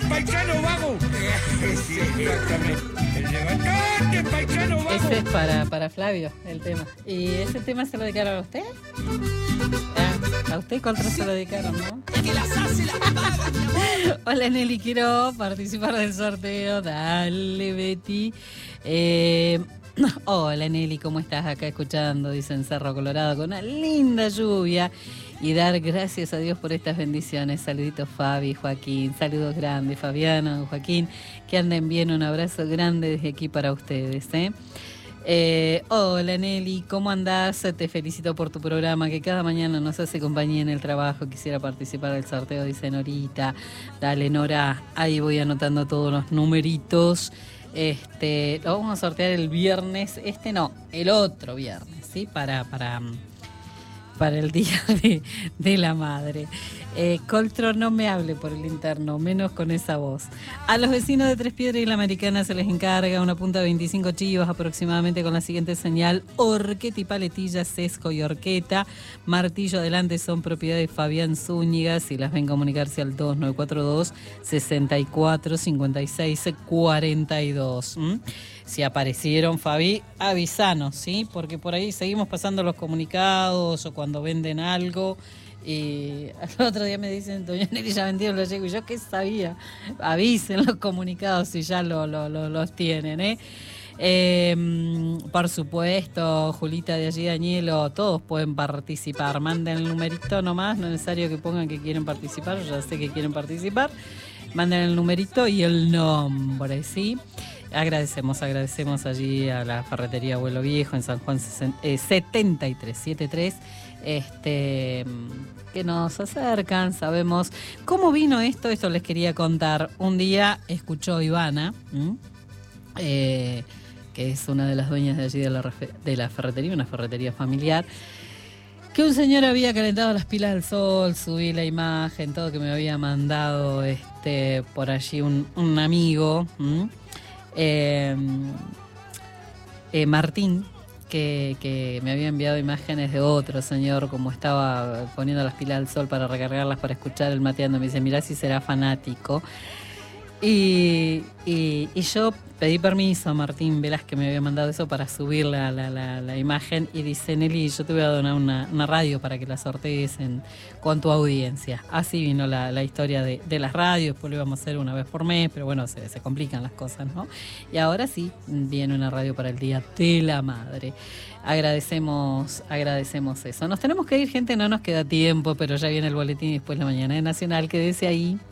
paisano vago! Sí, exactamente. El levantante, paisano vago. Ese es para Flavio, el tema. ¿Y ese tema se lo dedicaron a usted? A usted contra se lo dedicaron, ¿no? Hola Nelly, quiero participar del sorteo. Dale, Betty. Hola Nelly, ¿cómo estás? Acá escuchando, dice en Cerro Colorado, con una linda lluvia. Y dar gracias a Dios por estas bendiciones. Saluditos Fabi, Joaquín, saludos grandes, Fabiana, Joaquín, que anden bien, un abrazo grande desde aquí para ustedes, hola Nelly, ¿cómo andás? Te felicito por tu programa que cada mañana nos hace compañía en el trabajo. Quisiera participar del sorteo, dice Norita. Dale Nora, ahí voy anotando todos los numeritos. Lo vamos a sortear el viernes, el otro viernes, ¿sí? Para el Día de la Madre. Coltro, no me hable por el interno, menos con esa voz. A los vecinos de Tres Piedras y la Americana se les encarga una punta de 25 chivos aproximadamente con la siguiente señal: horqueta y paletilla, sesco y horqueta. Martillo adelante son propiedad de Fabián Zúñiga. Si las ven, comunicarse al 2942 64 56 42. Si aparecieron, Fabi, avisanos, ¿sí? Porque por ahí seguimos pasando los comunicados o cuando venden algo. Y al otro día me dicen, doña Nelly ya vendieron los yegos. Y yo qué sabía. Avisen los comunicados si ya los tienen, por supuesto, Julita de allí, Danielo, todos pueden participar. Manden el numerito nomás, no es necesario que pongan que quieren participar. Yo ya sé que quieren participar. Manden el numerito y el nombre, ¿sí? Agradecemos allí a la ferretería Abuelo Viejo en San Juan 7373, que nos acercan. Sabemos cómo vino esto les quería contar. Un día escuchó Ivana, que es una de las dueñas de allí de la ferretería, una ferretería familiar, que un señor había calentado las pilas del sol. Subí la imagen, todo que me había mandado por allí un amigo, Martín, que me había enviado imágenes de otro señor, como estaba poniendo las pilas al sol para recargarlas para escuchar el mateando. Me dice, mirá si será fanático. Y yo pedí permiso a Martín Velázquez, que me había mandado eso, para subir la imagen, y dice, Nelly, yo te voy a donar una radio para que la sortees con tu audiencia. Así vino la historia de las radios. Después lo íbamos a hacer una vez por mes, pero bueno, se complican las cosas, ¿no? Y ahora sí, viene una radio para el Día de la Madre. Agradecemos eso. Nos tenemos que ir, gente, no nos queda tiempo, pero ya viene el boletín y después la mañana de Nacional. Quédese ahí.